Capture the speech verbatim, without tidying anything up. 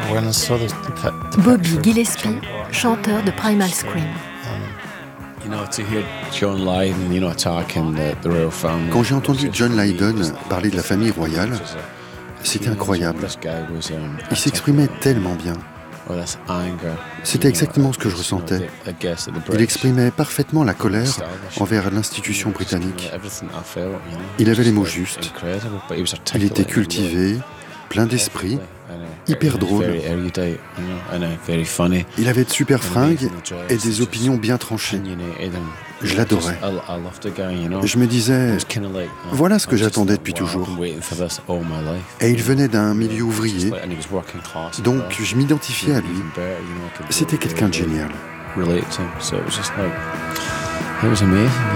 Bobby Gillespie, chanteur de Primal Scream. Quand j'ai entendu John Lydon parler de la famille royale, c'était incroyable. Il s'exprimait tellement bien. C'était exactement ce que je ressentais. Il exprimait parfaitement la colère envers l'institution britannique. Il avait les mots justes. Il était cultivé, plein d'esprit, hyper drôle. Il avait de super fringues et des opinions bien tranchées. Je l'adorais. Je me disais, voilà ce que j'attendais depuis toujours. Et il venait d'un milieu ouvrier, donc je m'identifiais à lui. C'était quelqu'un de génial.